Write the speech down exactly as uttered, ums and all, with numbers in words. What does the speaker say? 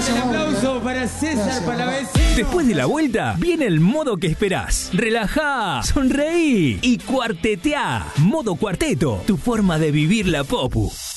Un aplauso para César Palavecino. Después de la vuelta, viene el modo que esperás. Relajá, sonreí y cuarteteá. Modo Cuarteto, tu forma de vivir la popu.